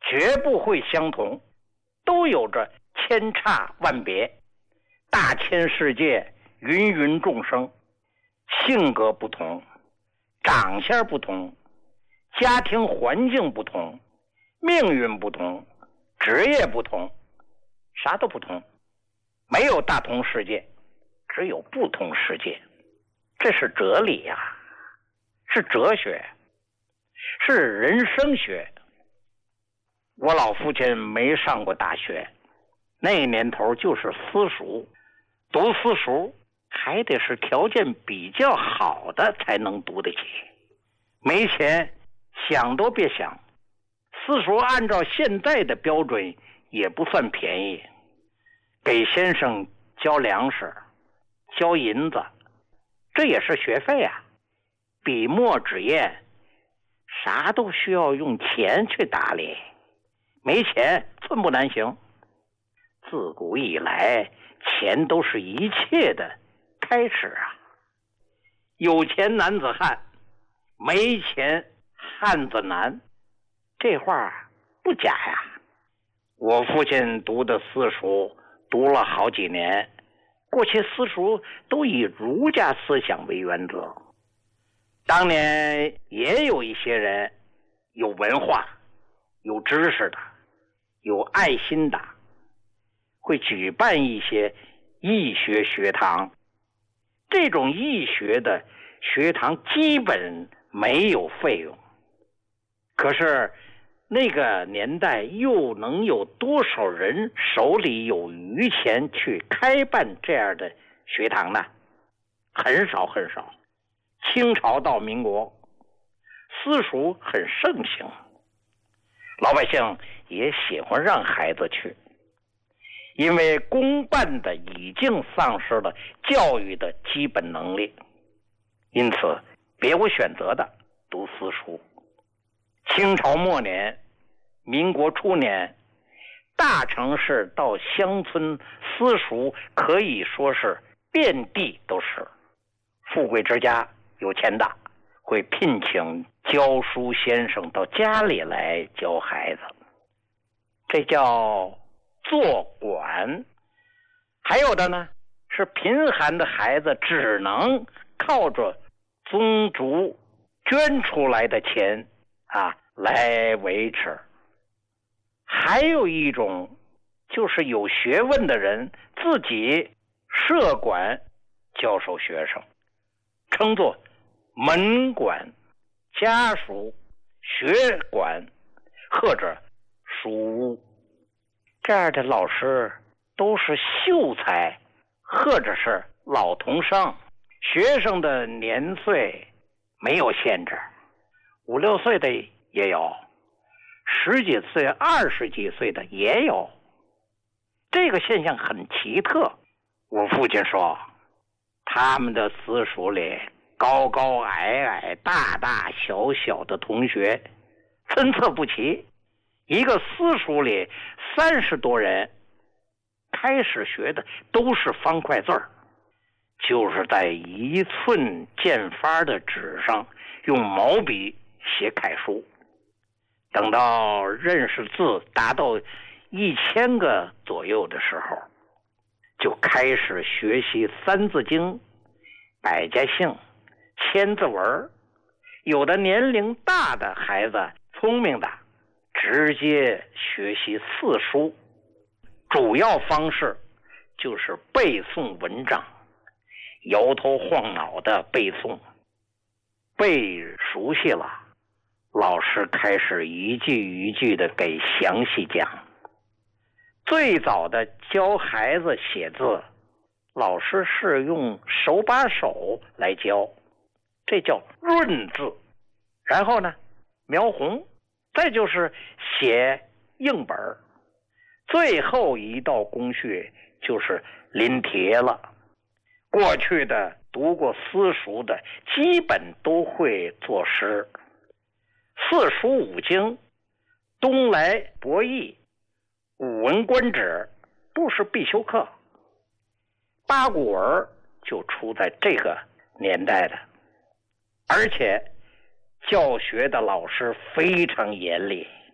绝不会相同，都有着千差万别，大千世界，芸芸众生，性格不同，长相不同，家庭环境不同，命运不同，职业不同，啥都不同，没有大同世界，只有不同世界。这是哲理呀，是哲学，是人生学。我老父亲没上过大学，那年头就是私塾，读私塾还得是条件比较好的才能读得起，没钱想都别想。私塾按照现在的标准也不算便宜，给先生交粮食，交银子，这也是学费啊。笔墨纸砚啥都需要用钱去打理，没钱寸步难行。自古以来，钱都是一切的开始啊。有钱男子汉，没钱汉子难，这话不假呀。我父亲读的私塾读了好几年，过去私塾都以儒家思想为原则。当年也有一些人有文化、有知识的、有爱心的，会举办一些义学学堂。这种义学的学堂基本没有费用，可是那个年代又能有多少人手里有余钱去开办这样的学堂呢？很少很少。清朝到民国，私塾很盛行，老百姓也喜欢让孩子去，因为公办的已经丧失了教育的基本能力，因此别无选择的读私塾。清朝末年、民国初年，大城市到乡村私塾可以说是遍地都是。富贵之家，有钱的会聘请教书先生到家里来教孩子，这叫做管。还有的呢，是贫寒的孩子只能靠着宗族捐出来的钱来维持。还有一种就是有学问的人自己设馆教授学生，称作门馆、家塾、学馆或者书屋。这样的老师都是秀才或者是老童商，学生的年岁没有限制，5、6岁的也有，10几岁、20几岁的也有。这个现象很奇特。我父亲说，他们的私塾里高高矮矮、大大小小的同学参差不齐，一个私塾里30多人，开始学的都是方块字儿，就是在1寸见发的纸上用毛笔写楷书。等到认识字达到1000个左右的时候，就开始学习三字经、百家姓、千字文。有的年龄大的孩子，聪明的直接学习4书，主要方式就是背诵文章，摇头晃脑的背诵。背熟悉了，老师开始一句一句的给详细讲。最早的教孩子写字，老师是用手把手来教，这叫润字。然后呢，描红，再就是写硬本。最后一道工序就是临帖了。过去的读过私塾的基本都会作诗。4书5经、东来博弈、古文观止都是必修课。八股文就出在这个年代的，而且教学的老师非常严厉，